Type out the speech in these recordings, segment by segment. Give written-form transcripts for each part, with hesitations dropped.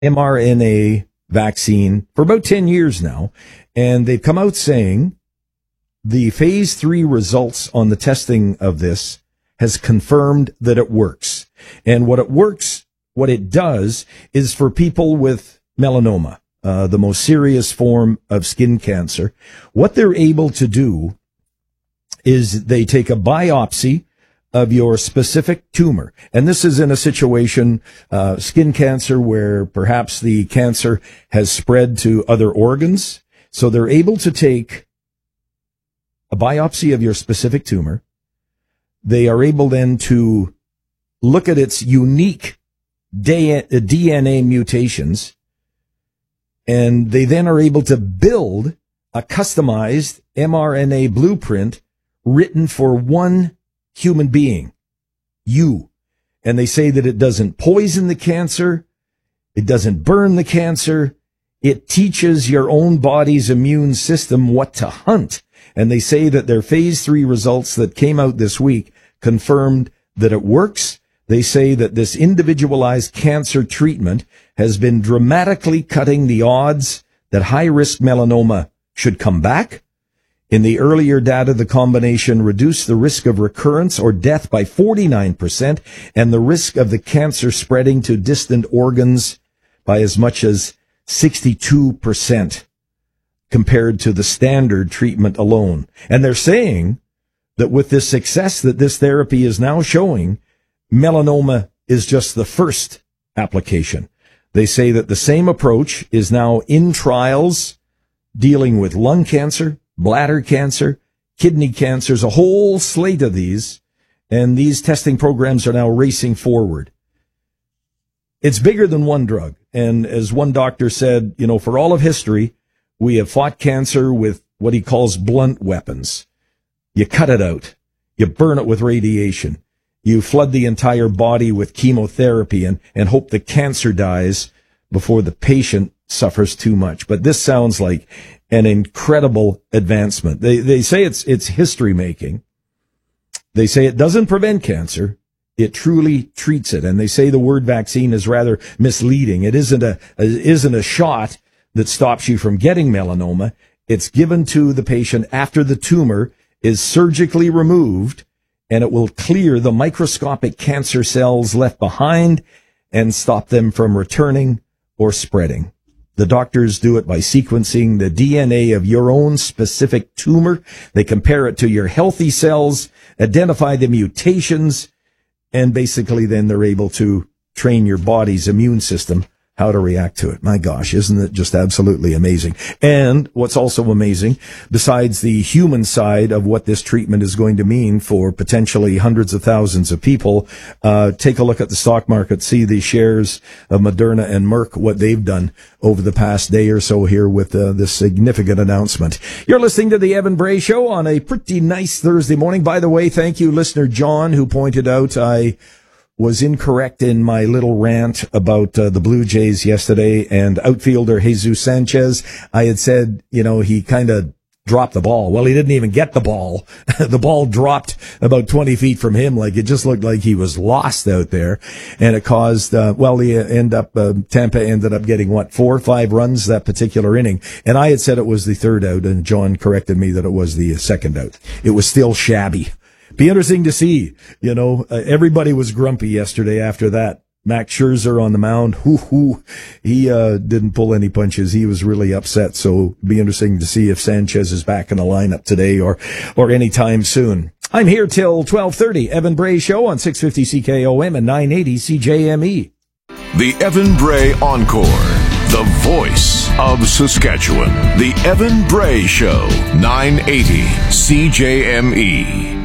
mRNA vaccine for about 10 years now, and they've come out saying the phase 3 results on the testing of this has confirmed that it works. And what it does is for people with melanoma, the most serious form of skin cancer, what they're able to do is they take a biopsy of your specific tumor. And this is in a situation, skin cancer, where perhaps the cancer has spread to other organs. So they're able to take a biopsy of your specific tumor. They are able then to look at its unique DNA mutations, and they then are able to build a customized mRNA blueprint written for one human being, you. And they say that it doesn't poison the cancer, it doesn't burn the cancer, it teaches your own body's immune system what to hunt. And they say that their phase 3 results that came out this week confirmed that it works. They say that this individualized cancer treatment has been dramatically cutting the odds that high-risk melanoma should come back. In the earlier data, the combination reduced the risk of recurrence or death by 49% and the risk of the cancer spreading to distant organs by as much as 62% compared to the standard treatment alone. And they're saying that with this success that this therapy is now showing, melanoma is just the first application. They say that the same approach is now in trials dealing with lung cancer, bladder cancer, kidney cancers, a whole slate of these, and these testing programs are now racing forward. It's bigger than one drug, and as one doctor said, for all of history, we have fought cancer with what he calls blunt weapons. You cut it out, you burn it with radiation, you flood the entire body with chemotherapy and hope the cancer dies before the patient suffers too much. But this sounds like an incredible advancement. They say it's history making. They say it doesn't prevent cancer. It truly treats it. And they say the word vaccine is rather misleading. It isn't a shot that stops you from getting melanoma. It's given to the patient after the tumor is surgically removed, and it will clear the microscopic cancer cells left behind and stop them from returning or spreading. The doctors do it by sequencing the DNA of your own specific tumor. They compare it to your healthy cells, identify the mutations, and basically then they're able to train your body's immune system how to react to it. My gosh, isn't it just absolutely amazing? And what's also amazing, besides the human side of what this treatment is going to mean for potentially hundreds of thousands of people, take a look at the stock market, see the shares of Moderna and Merck, what they've done over the past day or so here with this significant announcement. You're listening to the Evan Bray Show on a pretty nice Thursday morning. By the way, thank you, listener John, who pointed out I was incorrect in my little rant about the Blue Jays yesterday and outfielder Jesus Sanchez. I had said, he kind of dropped the ball. Well, he didn't even get the ball. The ball dropped about 20 feet from him. Like it just looked like he was lost out there. And it caused, Tampa ended up getting 4 or 5 runs that particular inning. And I had said it was the third out, and John corrected me that it was the second out. It was still shabby. Be interesting to see, everybody was grumpy yesterday after that. Max Scherzer on the mound, he didn't pull any punches. He was really upset. So be interesting to see if Sanchez is back in the lineup today or anytime soon. I'm here till 12:30. Evan Bray Show on 650 CKOM and 980 CJME. The Evan Bray Encore, the voice of Saskatchewan. The Evan Bray Show, 980 CJME.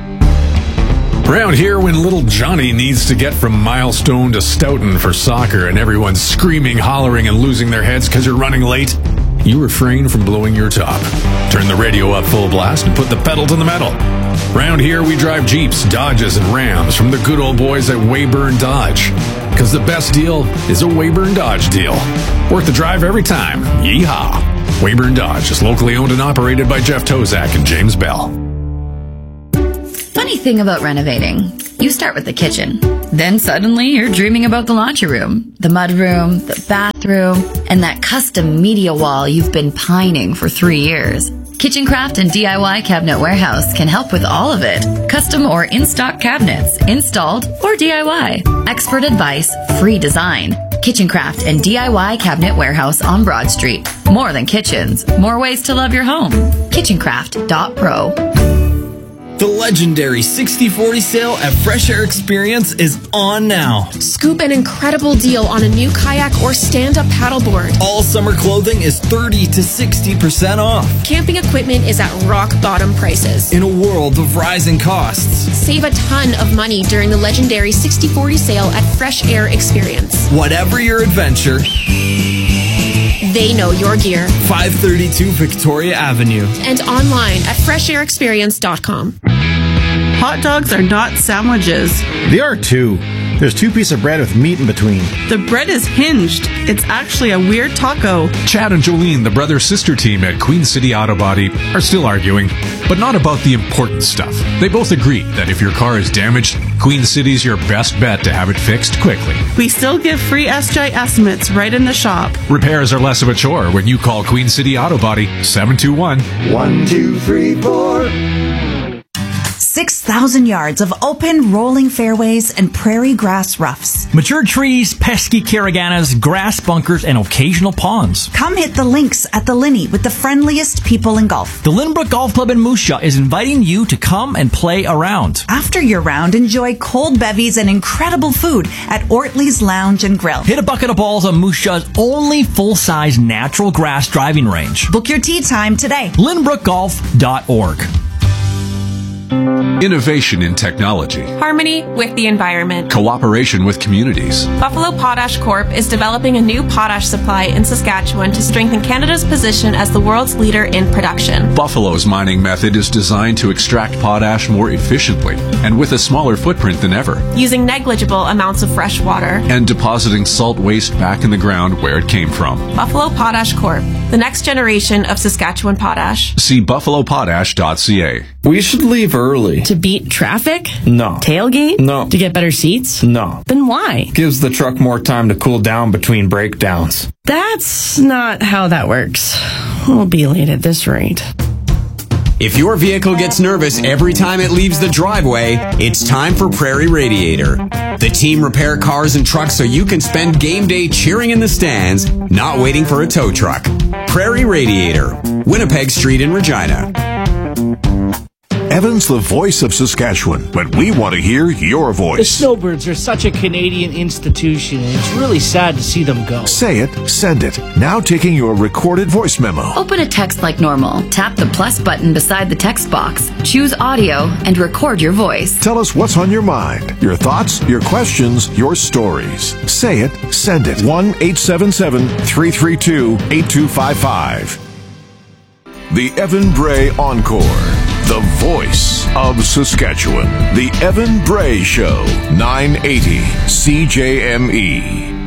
Around here, when little Johnny needs to get from Milestone to Stoughton for soccer and everyone's screaming, hollering, and losing their heads because you're running late, you refrain from blowing your top. Turn the radio up full blast and put the pedal to the metal. Around here, we drive Jeeps, Dodges, and Rams from the good old boys at Weyburn Dodge. Because the best deal is a Weyburn Dodge deal. Worth the drive every time. Yeehaw! Weyburn Dodge is locally owned and operated by Jeff Tozak and James Bell. Funny thing about renovating. You start with the kitchen. Then suddenly you're dreaming about the laundry room, the mudroom, the bathroom, and that custom media wall you've been pining for 3 years. Kitchencraft and DIY Cabinet Warehouse can help with all of it. Custom or in-stock cabinets, installed or DIY. Expert advice, free design. Kitchencraft and DIY Cabinet Warehouse on Broad Street. More than kitchens, more ways to love your home. Kitchencraft.pro. The legendary 60/40 sale at Fresh Air Experience is on now. Scoop an incredible deal on a new kayak or stand-up paddleboard. All summer clothing is 30 to 60% off. Camping equipment is at rock-bottom prices. In a world of rising costs. Save a ton of money during the legendary 60/40 sale at Fresh Air Experience. Whatever your adventure, they know your gear. 532 Victoria Avenue. And online at freshairexperience.com. Hot dogs are not sandwiches. They are too. There's 2 pieces of bread with meat in between. The bread is hinged. It's actually a weird taco. Chad and Jolene, the brother-sister team at Queen City Auto Body, are still arguing, but not about the important stuff. They both agree that if your car is damaged, Queen City's your best bet to have it fixed quickly. We still give free SGI estimates right in the shop. Repairs are less of a chore when you call Queen City Auto Body 721-1-2-3-4. 6,000 yards of open, rolling fairways and prairie grass roughs. Mature trees, pesky caraganas, grass bunkers, and occasional ponds. Come hit the links at the Linney with the friendliest people in golf. The Lynbrook Golf Club in Moose Jaw is inviting you to come and play around. After your round, enjoy cold bevies and incredible food at Ortley's Lounge and Grill. Hit a bucket of balls on Moose Jaw's only full-size natural grass driving range. Book your tee time today. LynbrookGolf.org. Innovation in technology. Harmony with the environment. Cooperation with communities. Buffalo Potash Corp. is developing a new potash supply in Saskatchewan to strengthen Canada's position as the world's leader in production. Buffalo's mining method is designed to extract potash more efficiently and with a smaller footprint than ever. Using negligible amounts of fresh water. And depositing salt waste back in the ground where it came from. Buffalo Potash Corp. The next generation of Saskatchewan potash. See buffalopotash.ca. We should leave early. To beat traffic? No. Tailgate? No. To get better seats? No. Then why? Gives the truck more time to cool down between breakdowns. That's not how that works. We'll be late at this rate. If your vehicle gets nervous every time it leaves the driveway, it's time for Prairie Radiator. The team repair cars and trucks so you can spend game day cheering in the stands, not waiting for a tow truck. Prairie Radiator, Winnipeg Street in Regina. Evan's the voice of Saskatchewan, but we want to hear your voice. The Snowbirds are such a Canadian institution, and it's really sad to see them go. Say it, send it. Now taking your recorded voice memo. Open a text like normal. Tap the plus button beside the text box. Choose audio and record your voice. Tell us what's on your mind. Your thoughts, your questions, your stories. Say it, send it. 1-877-332-8255. The Evan Bray Encore. The voice of Saskatchewan. The Evan Bray Show. 980 CJME.